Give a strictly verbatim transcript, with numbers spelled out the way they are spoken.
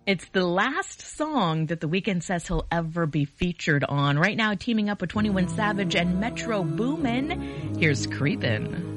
It's the last song that The Weeknd says he'll ever be featured on. Right now, teaming up with twenty-one Savage and Metro Boomin. Here's Creepin'.